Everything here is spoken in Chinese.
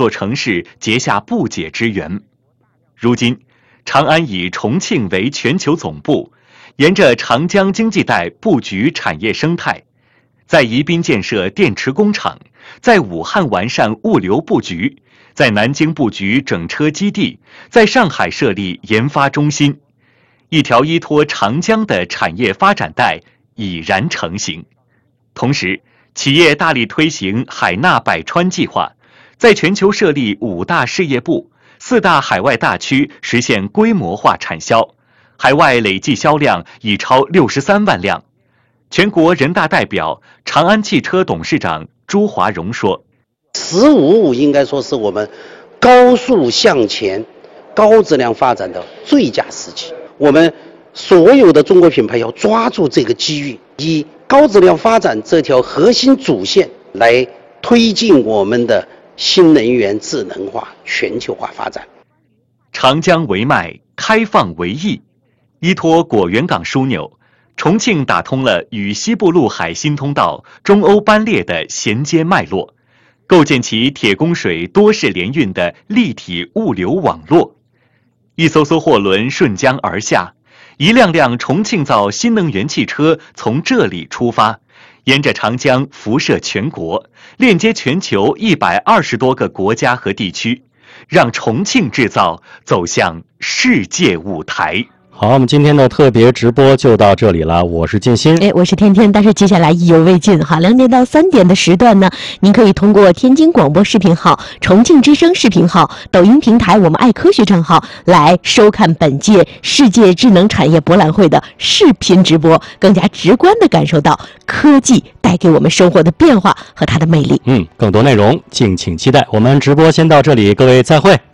座城市结下不解之缘。如今，长安以重庆为全球总部，沿着长江经济带布局产业生态，在宜宾建设电池工厂，在武汉完善物流布局，在南京布局整车基地，在上海设立研发中心，一条依托长江的产业发展带已然成型。同时，企业大力推行海纳百川计划，在全球设立5大事业部，4大海外大区实现规模化产销，海外累计销量已超63万辆。全国人大代表、长安汽车董事长朱华荣说 “15+5”应该说是我们高速向前、高质量发展的最佳时期。我们所有的中国品牌要抓住这个机遇，以高质量发展这条核心主线来推进我们的新能源智能化、全球化发展。 长江为脉，开放为翼，依托果园港枢纽，重庆打通了与西部陆海新通道、中欧班列的衔接脉络，构建起铁供水多式联运的立体物流网络。一艘艘货轮顺江而下，一辆辆重庆造新能源汽车从这里出发，沿着长江辐射全国，链接全球120多个国家和地区，让重庆制造走向世界舞台。 好，我们今天的特别直播就到这里了。我是建新， 我是天天。但是接下来意犹未尽哈，2点到3点的时段呢，您可以通过天津广播视频号、重庆之声视频号、抖音平台我们爱科学账号来收看本届世界智能产业博览会的视频直播，更加直观地感受到科技带给我们生活的变化和它的魅力。 更多内容敬请期待。我们直播先到这里，各位再会。